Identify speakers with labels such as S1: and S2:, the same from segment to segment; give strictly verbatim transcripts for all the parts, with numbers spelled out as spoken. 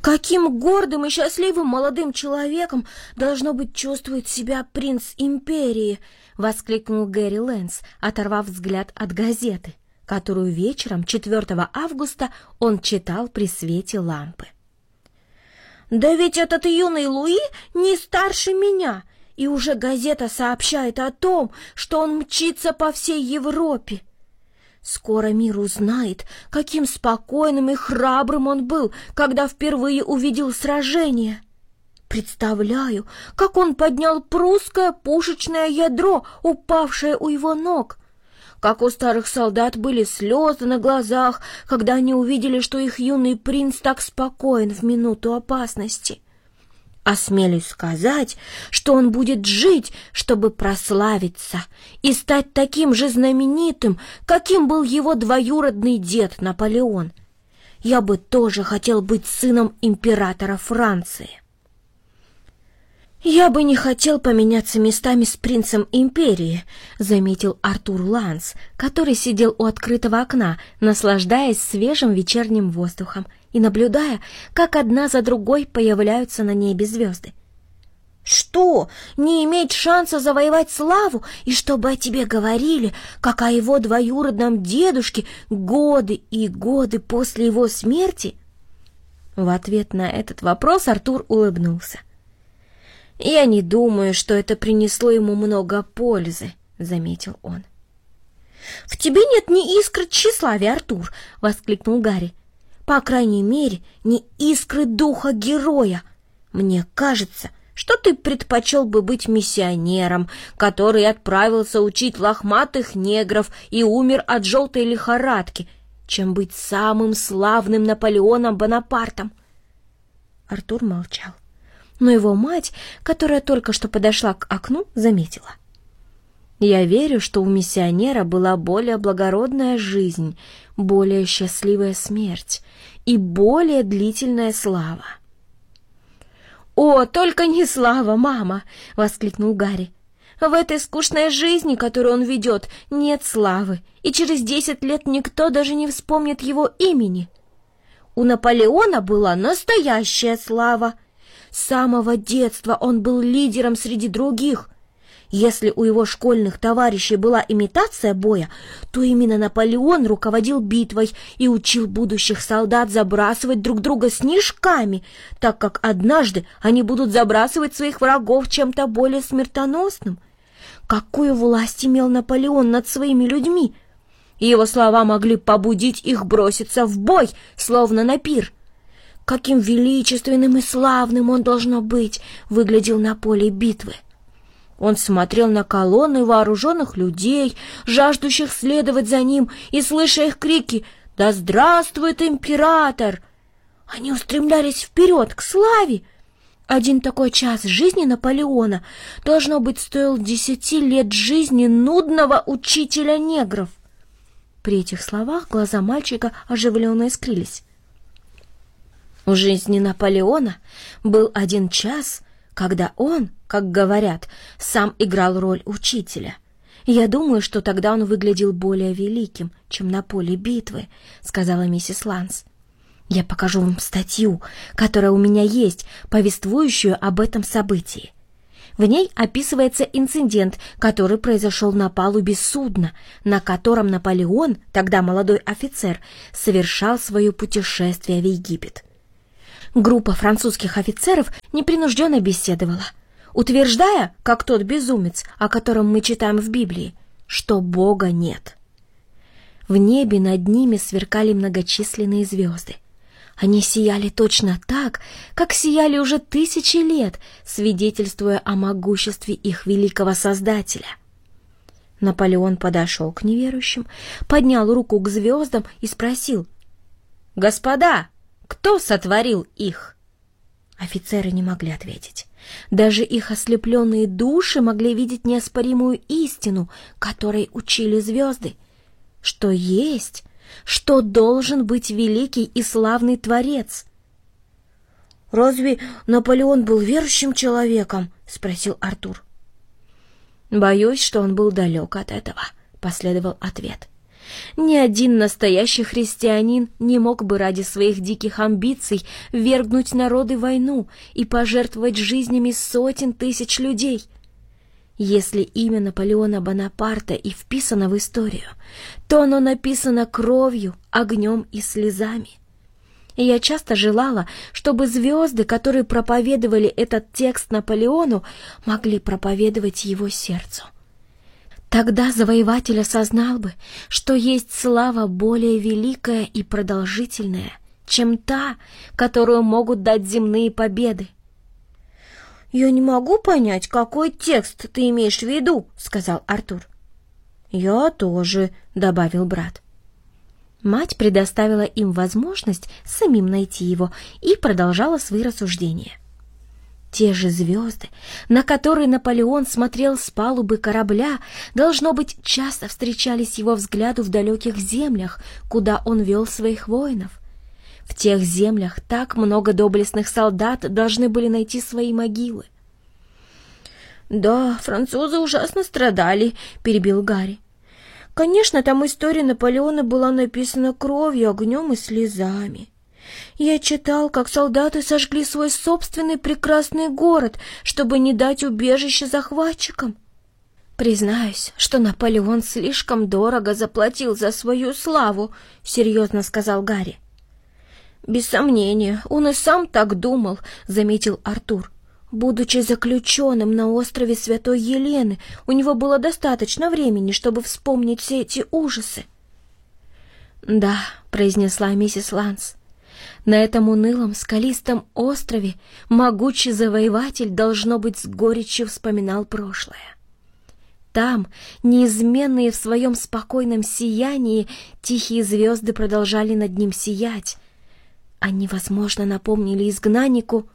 S1: Каким гордым и счастливым молодым человеком, должно быть, чувствует себя принц империи!» — воскликнул Гэри Лэнс, оторвав взгляд от газеты, которую вечером четвёртого августа он читал при свете лампы. «Да ведь этот юный Луи не старше меня, и уже газета сообщает о том, что он мчится по всей Европе. Скоро мир узнает, каким спокойным и храбрым он был, когда впервые увидел сражение. Представляю, как он поднял прусское пушечное ядро, упавшее у его ног. Как у старых солдат были слезы на глазах, когда они увидели, что их юный принц так спокоен в минуту опасности. Осмелюсь сказать, что он будет жить, чтобы прославиться и стать таким же знаменитым, каким был его двоюродный дед Наполеон. Я бы тоже хотел быть сыном императора Франции». «Я бы не хотел поменяться местами с принцем империи», — заметил Артур Ланс, который сидел у открытого окна, наслаждаясь свежим вечерним воздухом и наблюдая, как одна за другой появляются на небе звезды. «Что, не иметь шанса завоевать славу, и чтобы о тебе говорили, как о его двоюродном дедушке, годы и годы после его смерти?» В ответ на этот вопрос Артур улыбнулся. «Я не думаю, что это принесло ему много пользы», — заметил он. «В тебе нет ни искры тщеславия, Артур», — воскликнул Гарри. «По крайней мере, ни искры духа героя. Мне кажется, что ты предпочел бы быть миссионером, который отправился учить лохматых негров и умер от желтой лихорадки, чем быть самым славным Наполеоном Бонапартом». Артур молчал. Но его мать, которая только что подошла к окну, заметила: «Я верю, что у миссионера была более благородная жизнь, более счастливая смерть и более длительная слава». «О, только не слава, мама!» — воскликнул Гарри. «В этой скучной жизни, которую он ведет, нет славы, и через десять лет никто даже не вспомнит его имени. У Наполеона была настоящая слава. С самого детства он был лидером среди других. Если у его школьных товарищей была имитация боя, то именно Наполеон руководил битвой и учил будущих солдат забрасывать друг друга снежками, так как однажды они будут забрасывать своих врагов чем-то более смертоносным. Какую власть имел Наполеон над своими людьми? Его слова могли побудить их броситься в бой, словно на пир. Каким величественным и славным он, должно быть, выглядел на поле битвы. Он смотрел на колонны вооруженных людей, жаждущих следовать за ним, и, слыша их крики «Да здравствует император!», они устремлялись вперед, к славе. Один такой час жизни Наполеона, должно быть, стоил десяти лет жизни нудного учителя негров. При этих словах глаза мальчика оживленно искрились. У жизни Наполеона был один час, когда он, как говорят, сам играл роль учителя. Я думаю, что тогда он выглядел более великим, чем на поле битвы, сказала миссис Ланс. Я покажу вам статью, которая у меня есть, повествующую об этом событии. В ней описывается инцидент, который произошел на палубе судна, на котором Наполеон, тогда молодой офицер, совершал свое путешествие в Египет. Группа французских офицеров непринужденно беседовала, утверждая, как тот безумец, о котором мы читаем в Библии, что Бога нет. В небе над ними сверкали многочисленные звезды. Они сияли точно так, как сияли уже тысячи лет, свидетельствуя о могуществе их великого Создателя. Наполеон подошел к неверующим, поднял руку к звездам и спросил: «Господа, кто сотворил их?» Офицеры не могли ответить. Даже их ослепленные души могли видеть неоспоримую истину, которой учили звезды, что есть, что должен быть великий и славный Творец. «Разве Наполеон был верующим человеком?» — спросил Артур. «Боюсь, что он был далек от этого», — последовал ответ. Ни один настоящий христианин не мог бы ради своих диких амбиций ввергнуть народы в войну и пожертвовать жизнями сотен тысяч людей. Если имя Наполеона Бонапарта и вписано в историю, то оно написано кровью, огнем и слезами. И я часто желала, чтобы звезды, которые проповедовали этот текст Наполеону, могли проповедовать его сердцу. Тогда завоеватель осознал бы, что есть слава более великая и продолжительная, чем та, которую могут дать земные победы. «Я не могу понять, какой текст ты имеешь в виду», — сказал Артур. «Я тоже», — добавил брат. Мать предоставила им возможность самим найти его и продолжала свои рассуждения. Те же звезды, на которые Наполеон смотрел с палубы корабля, должно быть, часто встречались его взгляду в далеких землях, куда он вел своих воинов. В тех землях так много доблестных солдат должны были найти свои могилы. «Да, французы ужасно страдали», — перебил Гарри. «Конечно, там история Наполеона была написана кровью, огнем и слезами. Я читал, как солдаты сожгли свой собственный прекрасный город, чтобы не дать убежище захватчикам. Признаюсь, что Наполеон слишком дорого заплатил за свою славу», — серьезно сказал Гарри. «Без сомнения, он и сам так думал», — заметил Артур. «Будучи заключенным на острове Святой Елены, у него было достаточно времени, чтобы вспомнить все эти ужасы». «Да», — произнесла миссис Ланс, — «на этом унылом скалистом острове могучий завоеватель, должно быть, с горечью вспоминал прошлое. Там, неизменные в своем спокойном сиянии, тихие звезды продолжали над ним сиять. Они, возможно, напомнили изгнаннику...»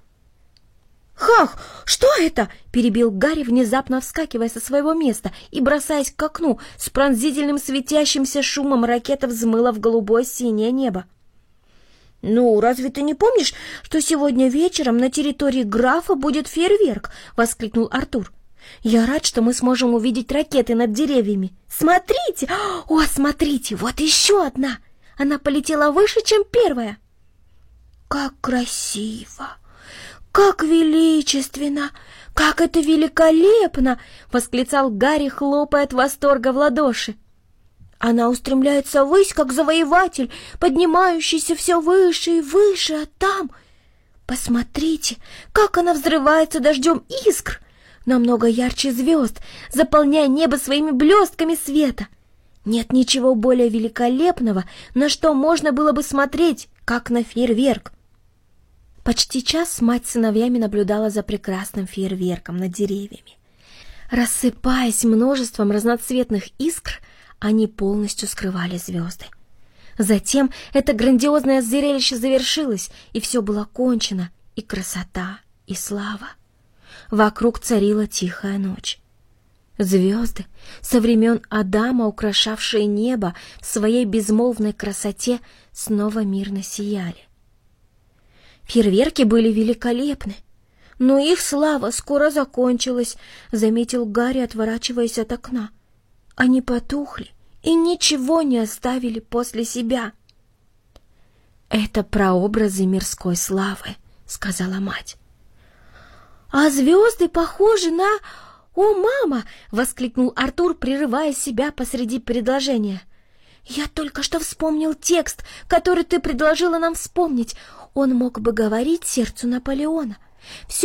S1: «Хах, что это?» — перебил Гарри, внезапно вскакивая со своего места и бросаясь к окну. С пронзительным светящимся шумом ракета взмыла в голубое-синее небо. «Ну, разве ты не помнишь, что сегодня вечером на территории графа будет фейерверк?» — воскликнул Артур. «Я рад, что мы сможем увидеть ракеты над деревьями. Смотрите! О, смотрите, вот еще одна! Она полетела выше, чем первая!» «Как красиво! Как величественно! Как это великолепно!» — восклицал Гарри, хлопая от восторга в ладоши. «Она устремляется ввысь, как завоеватель, поднимающийся все выше и выше, а там... Посмотрите, как она взрывается дождем искр, намного ярче звезд, заполняя небо своими блестками света. Нет ничего более великолепного, на что можно было бы смотреть, как на фейерверк». Почти час мать с сыновьями наблюдала за прекрасным фейерверком над деревьями. Рассыпаясь множеством разноцветных искр, они полностью скрывали звезды. Затем это грандиозное зрелище завершилось, и все было кончено, и красота, и слава. Вокруг царила тихая ночь. Звезды, со времен Адама украшавшие небо в своей безмолвной красоте, снова мирно сияли. Фейерверки были великолепны, но их слава скоро закончилась, заметил Гарри, отворачиваясь от окна. Они потухли и ничего не оставили после себя. «Это прообразы мирской славы», — сказала мать. «А звезды похожи на... О, мама!» — воскликнул Артур, прерывая себя посреди предложения. «Я только что вспомнил текст, который ты предложила нам вспомнить. Он мог бы говорить сердцу Наполеона. Все